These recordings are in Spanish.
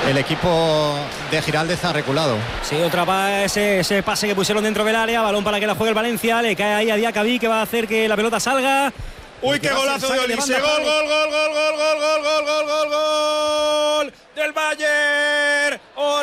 El equipo de Giraldez ha reculado. Sí, ese pase que pusieron dentro del área, balón para que la juegue el Valencia, le cae ahí a Diacabí, que va a hacer que la pelota salga. Uy, qué golazo de Olise. Gol del Bayern.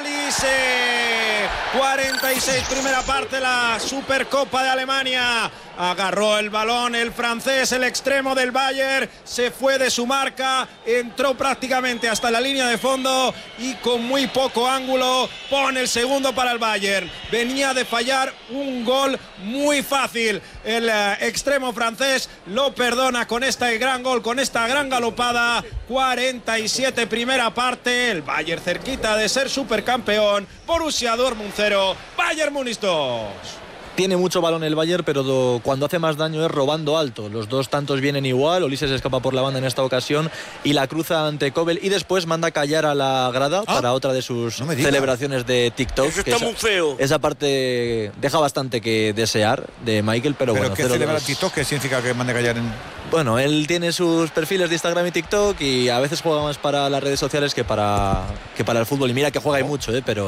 Olise. 46, primera parte, la Supercopa de Alemania. Agarró el balón el francés, el extremo del Bayern, se fue de su marca, entró prácticamente hasta la línea de fondo y con muy poco ángulo pone el segundo para el Bayern. Venía de fallar un gol muy fácil. El extremo francés lo perdona con este gran gol, con esta gran galopada. 47, primera parte, el Bayern cerquita de ser supercampeón. Borussia Dortmund 0, Bayern Múnich 2. Tiene mucho balón el Bayern, pero cuando hace más daño es robando alto. Los dos tantos vienen igual. Olise se escapa por la banda en esta ocasión y la cruza ante Kobel y después manda callar a la grada para otra de sus celebraciones de TikTok. Eso está muy feo. Esa parte deja bastante que desear de Michael, pero bueno. ¿Qué celebra TikTok? ¿Qué significa que mande callar en...? Bueno, él tiene sus perfiles de Instagram y TikTok y a veces juega más para las redes sociales que para el fútbol. Y mira que juega y mucho,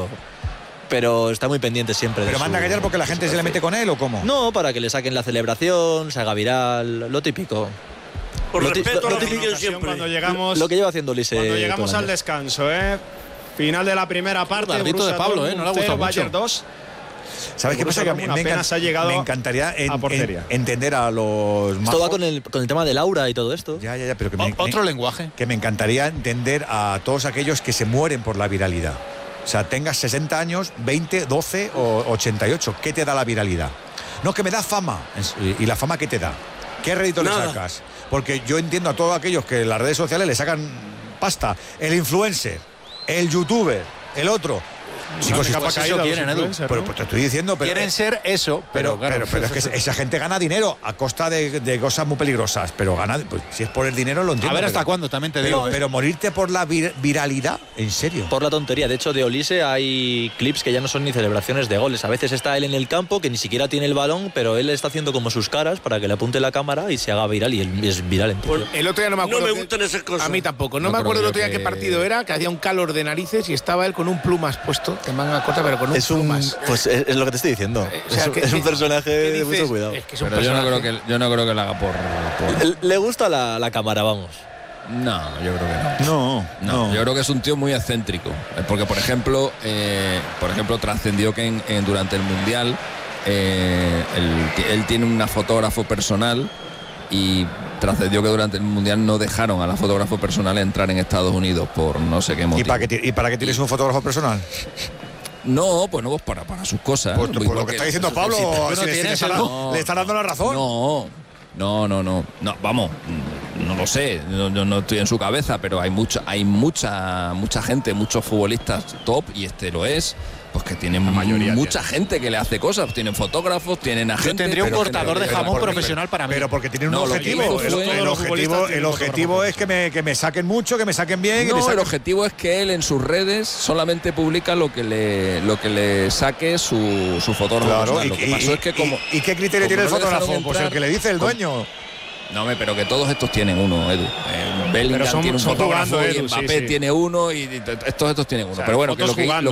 pero está muy pendiente siempre. ¿Pero manda a callar porque la gente se le mete con él o cómo? No, para que le saquen la celebración, se haga viral, lo típico. Por respeto a la afición siempre. Cuando llegamos, lo que lleva haciendo Olise. Cuando llegamos al descanso, final de la primera parte. Borussia de Pablo, no le ha gustado Bayern 2. ¿Sabes qué pasa? Que me encantaría entender a los... Esto va con el tema de Laura y todo esto. Ya, pero que otro lenguaje. Que me encantaría entender a todos aquellos que se mueren por la viralidad. O sea, tengas 60 años, 20, 12 o 88. ¿Qué te da la viralidad? No, que me da fama. ¿Y la fama qué te da? ¿Qué rédito le sacas? Porque yo entiendo a todos aquellos que en las redes sociales le sacan pasta. El influencer, el youtuber, el otro. Chicos, eso quieren, Edu. Pero te estoy diciendo, quieren ser eso, pero es que esa gente gana dinero a costa de cosas muy peligrosas, pero gana, pues, si es por el dinero lo entiendo. A ver hasta cuándo, también te digo. Pero morirte por la viralidad, ¿en serio? Por la tontería. De hecho, de Olise hay clips que ya no son ni celebraciones de goles. A veces está él en el campo, que ni siquiera tiene el balón, pero él está haciendo como sus caras para que le apunte la cámara y se haga viral, y él es viral en todo. El otro día no me acuerdo. No me gustan esas cosas. A mí tampoco. No me acuerdo el otro día qué partido era, que hacía un calor de narices y estaba él con un plumas puesto, de manga corta, pero con un plumas. Pues es lo que te estoy diciendo. O sea, es un personaje de mucho cuidado. Pero yo no creo que lo haga por... Le gusta la cámara, vamos. No, yo creo que no. Yo creo que es un tío muy excéntrico. Porque, por ejemplo, trascendió que durante el Mundial él tiene una fotógrafo personal y trascendió que durante el Mundial no dejaron a la fotógrafo personal entrar en Estados Unidos por no sé qué motivo. ¿Y para qué tienes un fotógrafo personal? No, pues para sus cosas. Pues lo que está diciendo Pablo, le está dando la razón. No, vamos, no lo sé, no estoy en su cabeza, pero hay mucha gente, muchos futbolistas top, y este lo es, pues que tienen mucha gente que le hace cosas, tienen fotógrafos, tienen agentes. Yo tendría un cortador de jamón profesional para mí. Pero porque tienen un objetivo. El objetivo es que me saquen mucho, que me saquen bien. No, el objetivo es que él en sus redes solamente publica lo que le saque su fotógrafo. Claro, ¿Y qué criterio tiene el fotógrafo? Pues el que le dice el dueño. No, pero que todos estos tienen uno, Edu. Bellingham tiene un fotógrafo, y Mbappé tiene uno, y estos tienen uno. O sea, pero bueno, que lo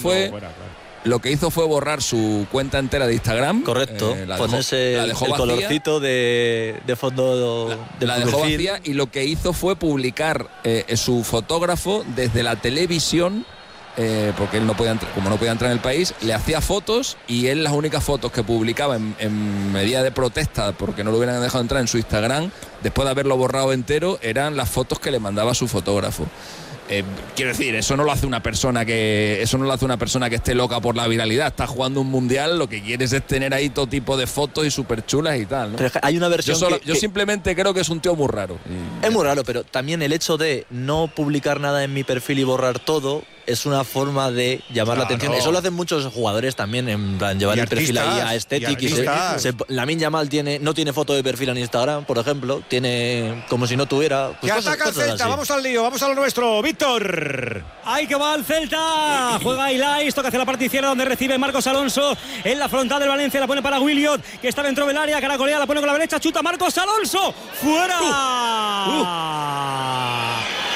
que hizo fue borrar su cuenta entera de Instagram. Correcto. Ponerse el colorcito de fondo del la dejó vacía, y lo que hizo fue publicar su fotógrafo desde la televisión. Porque él no podía entrar en el país, le hacía fotos, y él las únicas fotos que publicaba en medida de protesta porque no lo hubieran dejado entrar en su Instagram, después de haberlo borrado entero, eran las fotos que le mandaba su fotógrafo. Quiero decir, eso no lo hace una persona que esté loca por la viralidad. Está jugando un mundial, lo que quieres es tener ahí todo tipo de fotos y súper chulas y tal, ¿no? Pero hay una versión yo simplemente creo que es un tío muy raro. Es muy raro, pero también el hecho de no publicar nada en mi perfil y borrar todo es una forma de llamar la atención. Eso lo hacen muchos jugadores también, en plan llevar el perfil ahí a Aesthetic. Lamine Yamal no tiene foto de perfil en Instagram, por ejemplo, tiene como si no tuviera. Pues que ataca el Celta, vamos al lío, vamos a lo nuestro, Víctor. ¡Ay, que va el Celta! Juega Ilais, toca hacia la parte izquierda donde recibe Marcos Alonso en la frontal del Valencia, la pone para Williot, que está dentro del área, caracolea, la pone con la derecha, chuta Marcos Alonso, ¡fuera!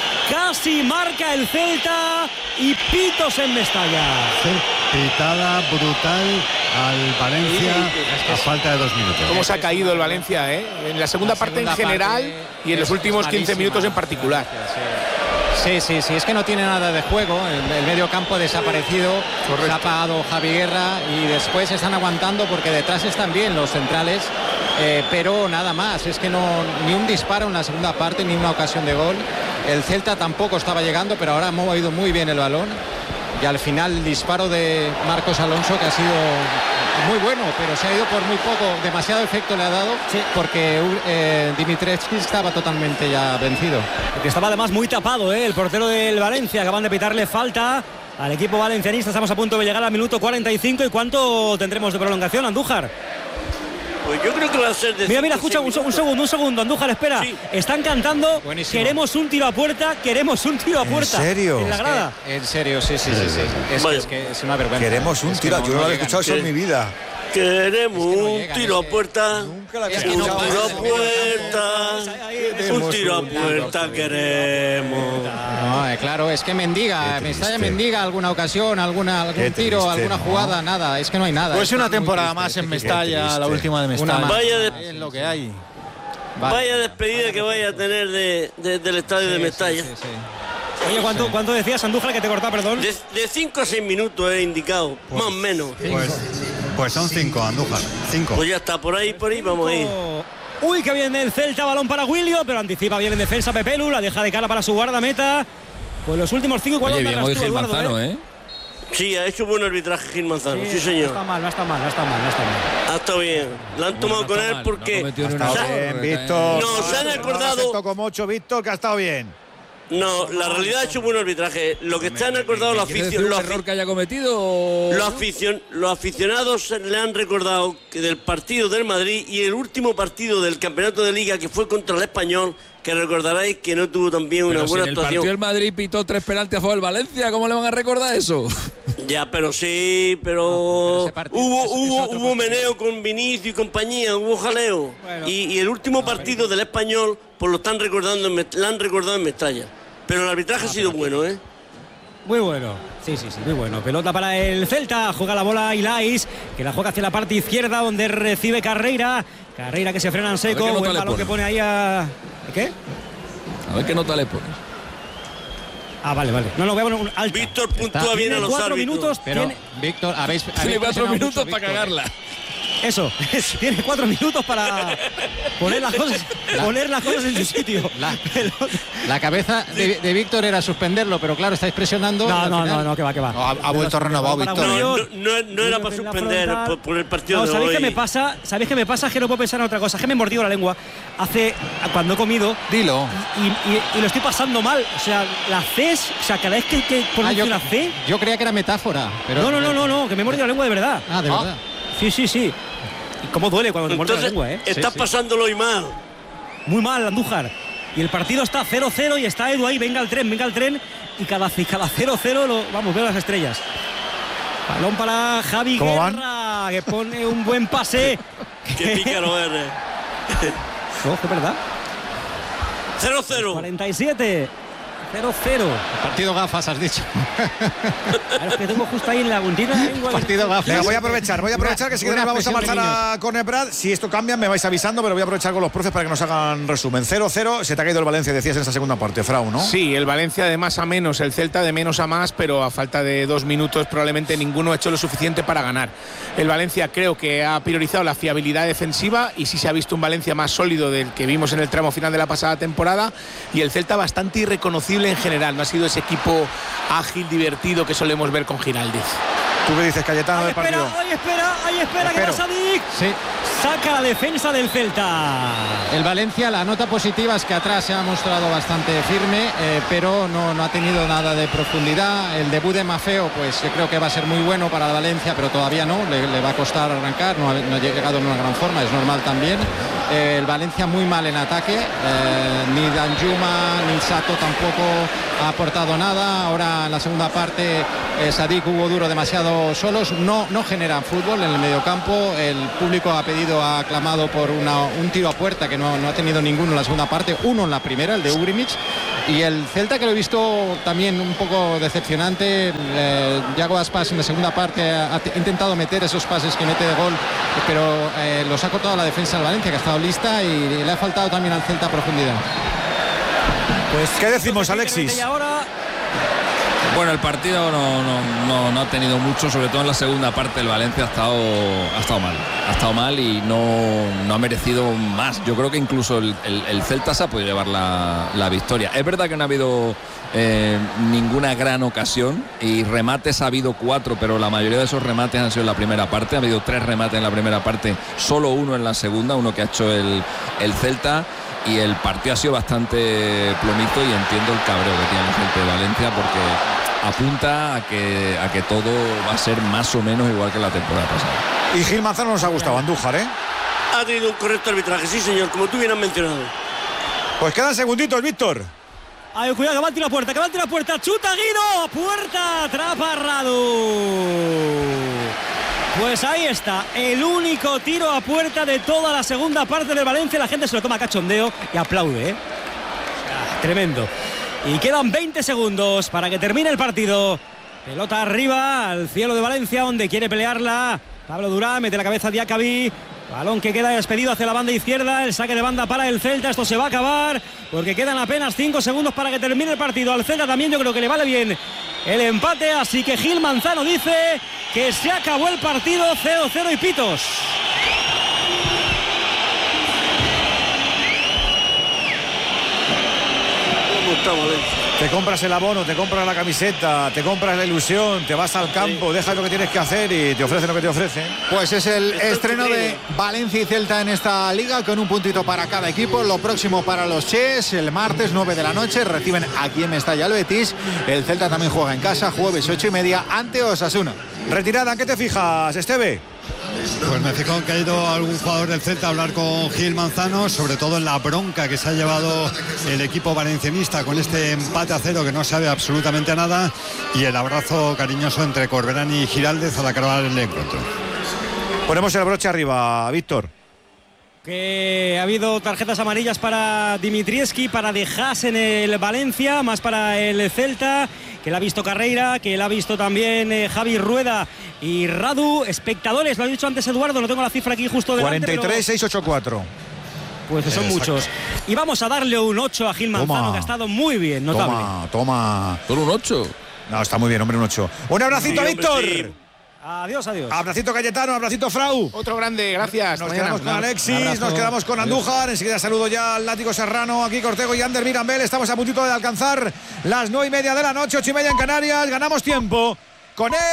casi marca el Celta y pitos en Mestalla. Pitada brutal al Valencia a falta de 2 minutos. ¿Cómo se ha caído el Valencia, en la segunda parte en general y en los últimos 15 minutos en particular? Sí, es que no tiene nada de juego, el medio campo ha desaparecido. Correcto. Se ha apagado Javi Guerra y después están aguantando porque detrás están bien los centrales, pero nada más, es que no, ni un disparo en la segunda parte, ni una ocasión de gol. El Celta tampoco estaba llegando, pero ahora ha movido muy bien el balón y al final el disparo de Marcos Alonso, que ha sido muy bueno, pero se ha ido por muy poco, demasiado efecto le ha dado, sí, porque Dimitrievski estaba totalmente ya vencido. Porque estaba además muy tapado, el portero del Valencia. Acaban de pitarle falta al equipo valencianista. Estamos a punto de llegar al minuto 45. ¿Y cuánto tendremos de prolongación, Andújar? Pues yo creo que va a ser de... Mira, escucha, un segundo, Andújar, espera. Sí. Están cantando, buenísimo. Queremos un tiro a puerta. ¿En serio? En la grada. En serio, sí. Es que es una vergüenza. Queremos un tiro, yo no había escuchado eso en mi vida. Queremos un tiro a puerta. Nunca la había escuchado. Un tiro a puerta. Un tiro a puerta queremos. No, claro, es que Mestalla mendiga alguna ocasión, algún tiro, alguna jugada, nada. Es que no hay nada. Pues una temporada más en Mestalla, la última de Mestalla. Vaya es lo que hay. Vaya despedida que vaya a tener del estadio de Mestalla. Sí. Oye, ¿cuánto decías, Andújar, que te cortaba, perdón? De 5 a 6 minutos he indicado, más o menos. Pues son 5, Andújar, 5. Pues ya está, por ahí vamos a ir. Uy, que viene el Celta, balón para Williot, pero anticipa bien en defensa Pepelu, la deja de cara para su guardameta. Pues los últimos 5 igual. Oye, bien hoy Gil Manzano, Sí, ha hecho buen arbitraje Gil Manzano, sí señor. No está mal. Ha estado bien. La han tomado con él porque... Ha estado bien, Víctor. No, se han acordado... No como 8, Víctor, que ha estado bien. No, la realidad ha hecho buen arbitraje. Lo que están acordado los aficionados. ¿Un error que haya cometido? Los aficionados le han recordado que del partido del Madrid y el último partido del campeonato de Liga, que fue contra el Español, que recordaréis que no tuvo también una buena actuación. El partido del Madrid pitó 3 penaltis a favor del Valencia, ¿cómo le van a recordar eso? Ya, pero hubo meneo con Vinicius y compañía, hubo jaleo. Bueno. Y el último partido del Español, pues lo están recordando, la han recordado en Mestalla. Pero el arbitraje ha sido bueno, Muy bueno, sí, muy bueno. Pelota para el Celta, juega la bola Ilais, que la juega hacia la parte izquierda, donde recibe Carreira que se frena en seco, buen balón que pone ahí a... ¿Qué? A ver qué nota le pones. Vale. No, voy a poner un alta. Víctor puntúa bien a los 4 árbitros. Minutos, pero, Víctor, habéis 4 minutos para cagarla. Eso, tiene 4 minutos para poner las cosas en su sitio. La cabeza de Víctor era suspenderlo, pero claro, estáis presionando. No, que va. Ha vuelto renovado, Víctor. No era para suspender por el partido de hoy. ¿Sabéis qué me pasa? Que no puedo pensar en otra cosa. Que me he mordido la lengua cuando he comido. Dilo. Y lo estoy pasando mal. O sea, la C, cada vez que pronuncio una C. Yo creía que era metáfora. Pero No, que me he mordido la lengua de verdad. De verdad. Sí. ¿Y cómo duele cuando te muerdes la lengua, Estás pasándolo hoy mal. Muy mal, Andújar. Y el partido está 0-0 y está Edu ahí, venga el tren. Y cada 0-0 veo las estrellas. Balón para Javi Guerra, que pone un buen pase. Qué pícaro eres. Es verdad. 0-0. 47. 0-0. Partido gafas, has dicho. Es que tengo justo ahí en la puntita. Partido gafas. Venga, voy a aprovechar que si queréis vamos a marchar a Corner Prat. Si esto cambia me vais avisando, pero voy a aprovechar con los profes para que nos hagan resumen. 0-0, se te ha caído el Valencia, decías en esa segunda parte, Frau, ¿no? Sí, el Valencia de más a menos, el Celta de menos a más, pero a falta de 2 minutos probablemente ninguno ha hecho lo suficiente para ganar. El Valencia creo que ha priorizado la fiabilidad defensiva y sí se ha visto un Valencia más sólido del que vimos en el tramo final de la pasada temporada, y el Celta bastante irreconocible en general, no ha sido ese equipo ágil, divertido que solemos ver con Giraldez. ¿Tú qué dices, Cayetano, del partido? Ahí espera, que pasa Dick. Sí. Saca la defensa del Celta. El Valencia, la nota positiva es que atrás se ha mostrado bastante firme, pero no ha tenido nada de profundidad. El debut de Maffeo, pues yo creo que va a ser muy bueno para el Valencia, pero todavía no, le va a costar arrancar, no ha llegado en una gran forma, es normal también. El Valencia muy mal en ataque, ni Danjuma ni Sato tampoco ha aportado nada. Ahora en la segunda parte Sadik, Hugo Duro demasiado solos, no generan fútbol en el mediocampo. El público ha clamado por un tiro a puerta que no ha tenido ninguno en la segunda parte, uno en la primera, el de Ugrimic, Y el Celta, que lo he visto también un poco decepcionante, Yago Aspas en la segunda parte ha intentado meter esos pases que mete de gol, pero los ha cortado la defensa del Valencia, que ha estado lista, y le ha faltado también al Celta profundidad. Pues, ¿qué decimos, Alexis? Bueno, el partido no ha tenido mucho, sobre todo en la segunda parte. El Valencia ha estado mal y no ha merecido más. Yo creo que incluso el Celta se ha podido llevar la victoria. Es verdad que no ha habido ninguna gran ocasión, y remates ha habido 4, pero la mayoría de esos remates han sido en la primera parte. Ha habido 3 remates en la primera parte, solo uno en la segunda, uno que ha hecho el Celta. Y el partido ha sido bastante plomito, y entiendo el cabreo que tiene la gente de Valencia, porque apunta a que todo va a ser más o menos igual que la temporada pasada. Y Gil Manzano nos ha gustado, Andújar, ¿eh? Ha tenido un correcto arbitraje, sí señor, como tú bien has mencionado. Pues quedan segunditos, Víctor. Ay, cuidado, que va a la puerta, chuta Guido, puerta, atrapa Radu. Pues ahí está, el único tiro a puerta de toda la segunda parte del Valencia. La gente se lo toma a cachondeo y aplaude, ¿eh? Tremendo. Y quedan 20 segundos para que termine el partido. Pelota arriba, al cielo de Valencia, donde quiere pelearla Pablo Durán, mete la cabeza a Diacabí. Balón que queda despedido hacia la banda izquierda. El saque de banda para el Celta. Esto se va a acabar porque quedan apenas 5 segundos para que termine el partido. Al Celta también yo creo que le vale bien el empate. Así que Gil Manzano dice que se acabó el partido, 0-0 y pitos. Te compras el abono, te compras la camiseta, te compras la ilusión, te vas al campo, dejas lo que tienes que hacer y te ofrecen lo que te ofrecen. Pues es el estreno de Valencia y Celta en esta liga, con un puntito para cada equipo. Lo próximo para los Ches, el martes 9 de la noche reciben aquí en Mestalla al Betis. El Celta también juega en casa, jueves 8:30 ante Osasuna. Retirada, ¿en qué te fijas, Esteve? Pues me fijo que ha ido algún jugador del Celta a hablar con Gil Manzano, sobre todo en la bronca que se ha llevado el equipo valencianista con este empate a 0 que no sabe absolutamente nada, y el abrazo cariñoso entre Corberán y Giraldez al acabar el encuentro. Ponemos el broche arriba, Víctor. Que ha habido tarjetas amarillas para Dimitrievski, para De Haas en el Valencia, más para el Celta, que la ha visto Carreira, que la ha visto también Javi Rueda y Radu. Espectadores, lo ha dicho antes Eduardo, no tengo la cifra aquí justo delante. 43,684. Pues son muchos. Y vamos a darle un 8 a Gil Manzano, que ha estado muy bien, notable. Toma. ¿Solo un 8? No, está muy bien, hombre, un 8. Un abracito, sí, Víctor. Sí. Adiós. Abracito Cayetano, abracito Frau. Otro grande, gracias. Nos quedamos con Alexis, nos quedamos con Andújar. Enseguida saludo ya al Látigo Serrano, aquí Cortego y Ander Mirambel. Estamos a puntito de alcanzar las 9:30 de la noche, 8:30 en Canarias. Ganamos tiempo con él.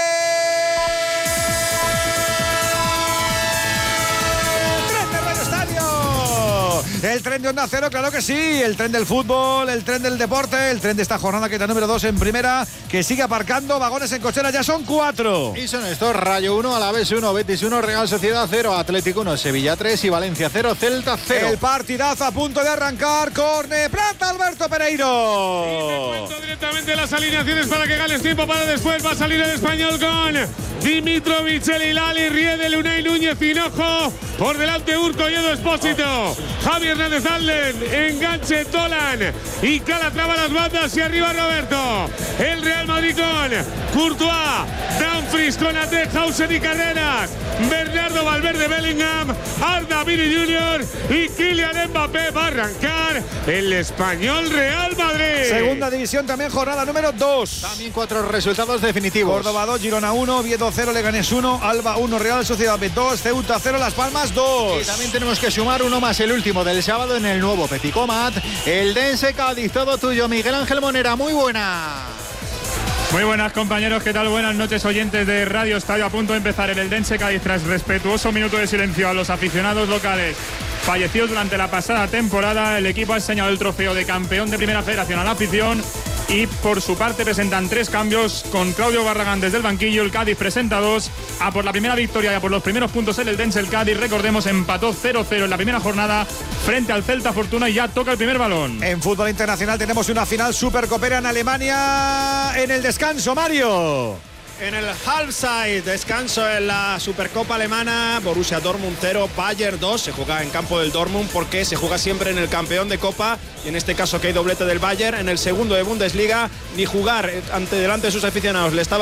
El tren de Onda Cero, claro que sí. El tren del fútbol, el tren del deporte, el tren de esta jornada, que está número 2 en primera, que sigue aparcando vagones en cochera. Ya son 4. Y son estos: Rayo 1, Alavés 1, Betis 1, Real Sociedad 0, Atlético 1, Sevilla 3 y Valencia 0, Celta 0. El partidazo a punto de arrancar. Corne plata, Alberto Pereiro. Y te cuento directamente las alineaciones para que ganes tiempo para después. Va a salir el Español con Dimitrovic, El Hilali, Riedel, Unai Núñez, Hinojo. Por delante Urco y Edu Expósito. Javi Hernández Alden, enganche Dolan y Calatrava las bandas y arriba Roberto. El Real Madrid con Courtois, Dumfries con Ate, Hausen y Carreras, Bernardo Valverde, Bellingham, Arda Vini Jr. y Kylian Mbappé. Va a arrancar el Español Real Madrid. Segunda división también, jornada número 2. También 4 resultados definitivos. Córdoba 2, Girona 1, Oviedo 0, Leganés 1, Alba 1, Real Sociedad 2, Ceuta 0, Las Palmas 2. Y también tenemos que sumar uno más, el último del sábado en el nuevo Petit Comat. El Dense Cádiz, todo tuyo, Miguel Ángel Monera. Muy buena. Muy buenas, compañeros, ¿qué tal? Buenas noches, oyentes de Radio Estadio. A punto de empezar el Eldense Cádiz tras respetuoso minuto de silencio a los aficionados locales fallecidos durante la pasada temporada. El equipo ha enseñado el trofeo de campeón de Primera Federación a la afición y por su parte presentan 3 cambios con Claudio Barragán desde el banquillo. El Cádiz presenta 2 a por la primera victoria y a por los primeros puntos el Eldense. El Cádiz, recordemos, empató 0-0 en la primera jornada frente al Celta Fortuna y ya toca el primer balón. En fútbol internacional tenemos una final supercopera en Alemania en el descanso, Mario. en el Halbzeit, descanso en la Supercopa alemana. Borussia Dortmund 0, Bayern 2. Se juega en campo del Dortmund porque se juega siempre en el campeón de Copa, y en este caso que hay doblete del Bayern. En el segundo de Bundesliga, ni jugar delante de sus aficionados le estaba